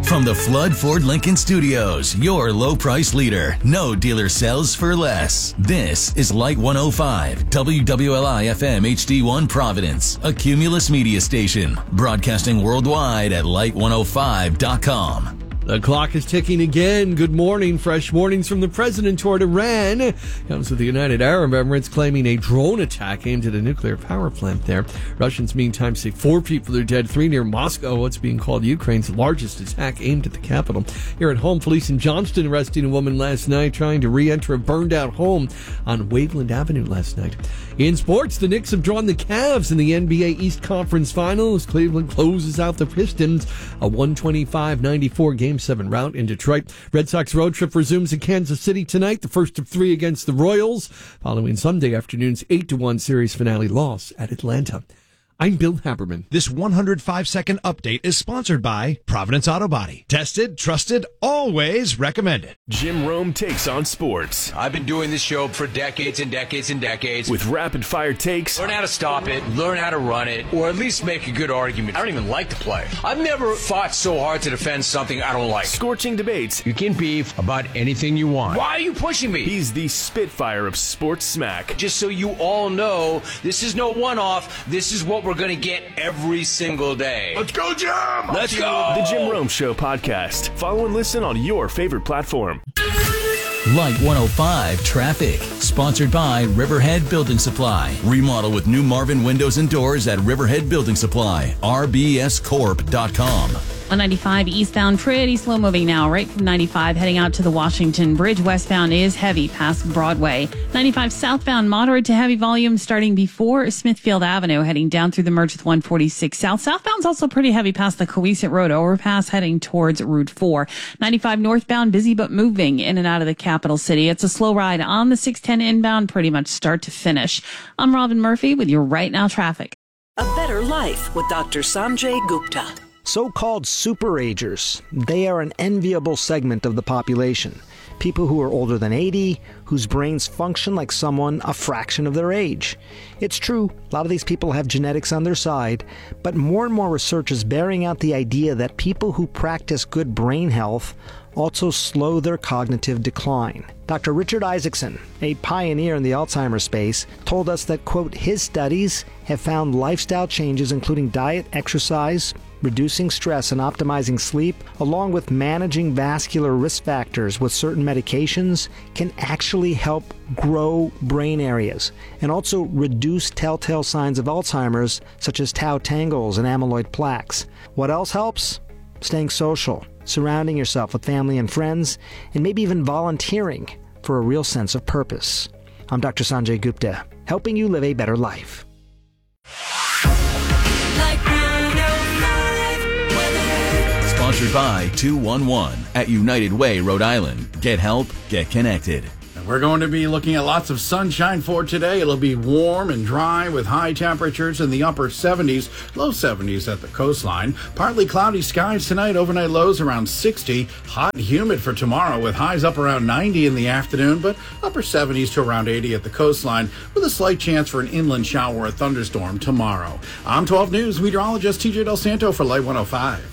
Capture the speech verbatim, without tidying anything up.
From the Flood Ford Lincoln Studios, your low price leader. No dealer sells for less. This is Light one oh five, W W L I F M H D one Providence, a Cumulus media station, broadcasting worldwide at light one oh five dot com. The clock is ticking again. Good morning. Fresh warnings from the president toward Iran. Comes with the United Arab Emirates claiming a drone attack aimed at a nuclear power plant there. Russians, meantime, say four people are dead, three near Moscow. What's being called Ukraine's largest attack aimed at the capital. Here at home, police in Johnston arresting a woman last night trying to re-enter a burned-out home on Waveland Avenue last night. In sports, the Knicks have drawn the Cavs in the N B A East Conference Finals. Cleveland closes out the Pistons, a one twenty-five ninety-four game seven rout in Detroit. Red Sox road trip resumes in Kansas City tonight, the first of three against the Royals, following Sunday afternoon's eight to one series finale loss at Atlanta. I'm Bill Haberman. This one hundred five second update is sponsored by Providence Auto Body. Tested, trusted, always recommended. Jim Rome takes on sports. I've been doing this show for decades and decades and decades. With rapid-fire takes. Learn how to stop it, learn how to run it, or at least make a good argument. I don't even like the play. I've never fought so hard to defend something I don't like. Scorching debates. You can beef about anything you want. Why are you pushing me? He's the Spitfire of sports smack. Just so you all know, this is no one-off. This is what we're going to get every single day. Let's go, Jim! Let's go! The Jim Rome Show podcast. Follow and listen on your favorite platform. Light one oh five Traffic, sponsored by Riverhead Building Supply. Remodel with new Marvin windows and doors at Riverhead Building Supply. R B S corp dot com. one ninety-five eastbound, pretty slow moving now, right from ninety-five heading out to the Washington Bridge. Westbound is heavy past Broadway. ninety-five southbound, moderate to heavy volume starting before Smithfield Avenue, heading down through the merge with one forty-six south. Southbound's also pretty heavy past the Coesit Road overpass, heading towards Route four. ninety-five northbound, busy but moving in and out of the capital city. It's a slow ride on the six ten inbound, pretty much start to finish. I'm Robin Murphy with your Right Now traffic. A better life with Doctor Sanjay Gupta. So-called superagers, they are an enviable segment of the population. People who are older than eighty, whose brains function like someone a fraction of their age. It's true, a lot of these people have genetics on their side, but more and more research is bearing out the idea that people who practice good brain health also slow their cognitive decline. Doctor Richard Isaacson, a pioneer in the Alzheimer's space, told us that, quote, his studies have found lifestyle changes including diet, exercise, reducing stress and optimizing sleep, along with managing vascular risk factors with certain medications, can actually help grow brain areas and also reduce telltale signs of Alzheimer's, such as tau tangles and amyloid plaques. What else helps? Staying social, surrounding yourself with family and friends, and maybe even volunteering for a real sense of purpose. I'm Doctor Sanjay Gupta, helping you live a better life. Sponsored by two one one at United Way, Rhode Island. Get help, get connected. We're going to be looking at lots of sunshine for today. It'll be warm and dry with high temperatures in the upper seventies, low seventies at the coastline. Partly cloudy skies tonight, overnight lows around sixty. Hot and humid for tomorrow with highs up around ninety in the afternoon, but upper seventies to around eighty at the coastline with a slight chance for an inland shower or thunderstorm tomorrow. I'm twelve News meteorologist T J Del Santo for Light one oh five.